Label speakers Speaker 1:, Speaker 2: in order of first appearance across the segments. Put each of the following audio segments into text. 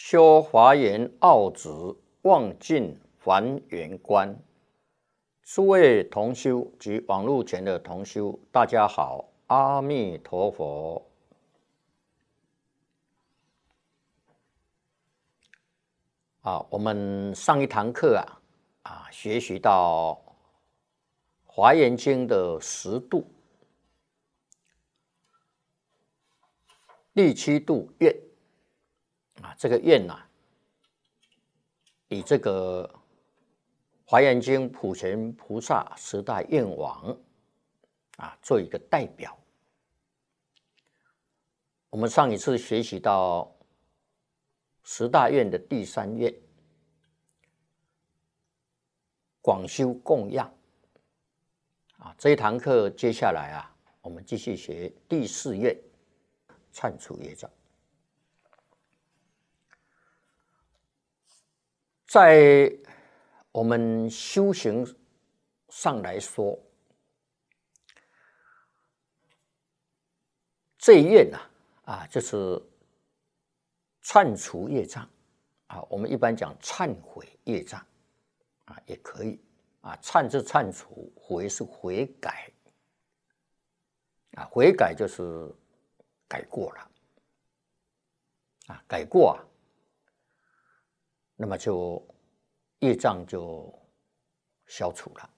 Speaker 1: 修华严奥旨，望尽还原观。诸位同修及网络前的同修，大家好，阿弥陀佛。我们上一堂课学习到《华严经》的10度，第7度愿这个愿以这个《华严经》普贤菩萨10大愿王做一个代表。我们上一次学习到10大愿的第3愿，广修供养这一堂课接下来我们继续学第4愿，忏除业障。在我们修行上来说，这一愿就是忏除业障我们一般讲忏悔业障也可以忏是忏除，悔是悔改悔改就是改过了改过那么就业障就消除了。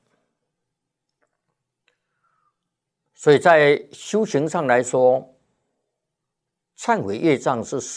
Speaker 1: 所以在修行上来说，忏悔业障是